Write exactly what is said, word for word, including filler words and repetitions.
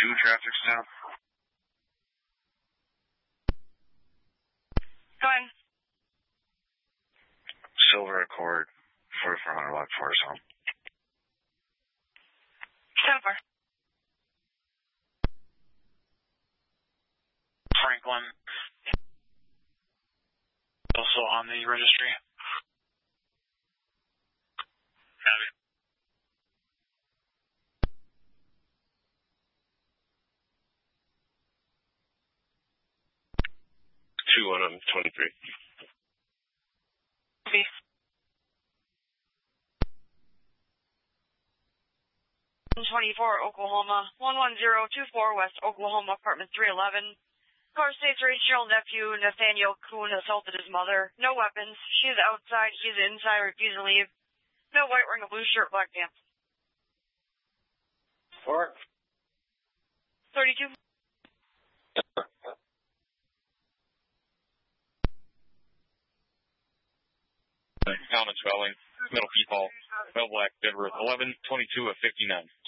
two traffic stop. Go ahead. Silver Accord, forty-four hundred block Forest Home. ten four. Franklin. Also on the registry. Copy. two one on twenty-three. Copy. twenty-four, Oklahoma, one one zero two four West Oklahoma, apartment three eleven. Car states Rachel nephew Nathaniel Kuhn assaulted his mother. No weapons. She's outside. He's inside. Refusing to leave. No white, wearing a blue shirt, black pants. Four. thirty-two. Common spelling, middle people, male black, Denver, eleven twenty-two of fifty-nine.